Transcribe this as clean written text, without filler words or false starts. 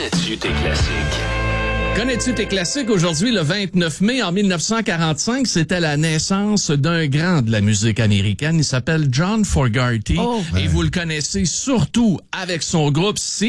Connais-tu tes classiques? Connais-tu tes classiques? Aujourd'hui, le 29 mai, en 1945, c'était la naissance d'un grand de la musique américaine. Il s'appelle John Fogerty. Et vous le connaissez surtout avec son groupe